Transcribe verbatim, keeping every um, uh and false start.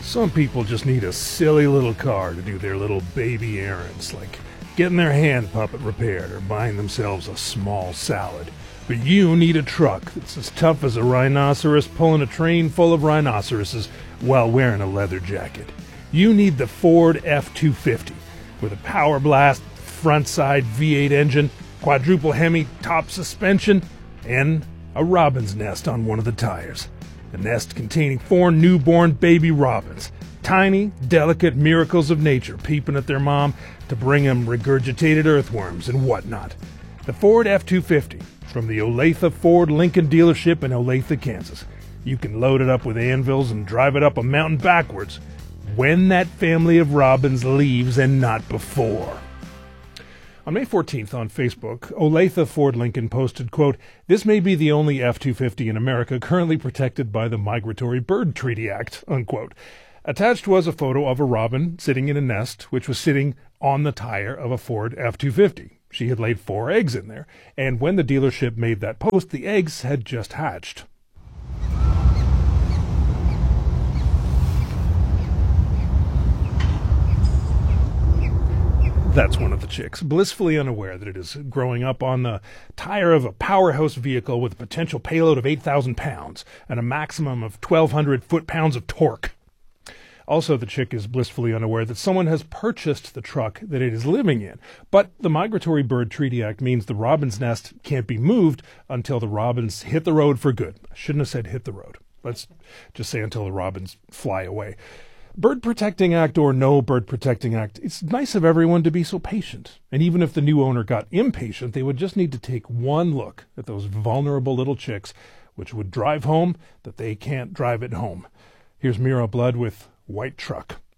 Some people just need a silly little car to do their little baby errands, like getting their hand puppet repaired or buying themselves a small salad. But you need a truck that's as tough as a rhinoceros pulling a train full of rhinoceroses while wearing a leather jacket. You need the Ford F two fifty with a Power Blast front-side V eight engine, quadruple Hemi top suspension, and a robin's nest on one of the tires. A nest containing four newborn baby robins, tiny, delicate miracles of nature peeping at their mom to bring them regurgitated earthworms and whatnot. The Ford F two fifty from the Olathe Ford Lincoln dealership in Olathe, Kansas. You can load it up with anvils and drive it up a mountain backwards when that family of robins leaves and not before. On May fourteenth on Facebook, Olathe Ford Lincoln posted, quote, "This may be the only F two fifty in America currently protected by the Migratory Bird Treaty Act," unquote. Attached was a photo of a robin sitting in a nest, which was sitting on the tire of a Ford F two fifty. She had laid four eggs in there, and when the dealership made that post, the eggs had just hatched. That's one of the chicks, blissfully unaware that it is growing up on the tire of a powerhouse vehicle with a potential payload of eight thousand pounds and a maximum of twelve hundred foot-pounds of torque. Also, the chick is blissfully unaware that someone has purchased the truck that it is living in. But the Migratory Bird Treaty Act means the robin's nest can't be moved until the robins hit the road for good. I shouldn't have said hit the road. Let's just say until the robins fly away. Bird Protecting Act or no Bird Protecting Act, it's nice of everyone to be so patient. And even if the new owner got impatient, they would just need to take one look at those vulnerable little chicks, which would drive home that they can't drive it home. Here's Mira Blood with White Truck.